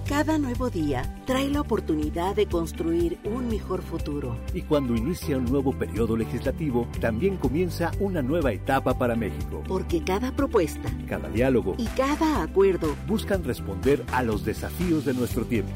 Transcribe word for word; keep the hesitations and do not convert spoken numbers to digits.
Cada nuevo día trae la oportunidad de construir un mejor futuro. Y cuando inicia un nuevo periodo legislativo, también comienza una nueva etapa para México. Porque cada propuesta, cada diálogo y cada acuerdo buscan responder a los desafíos de nuestro tiempo.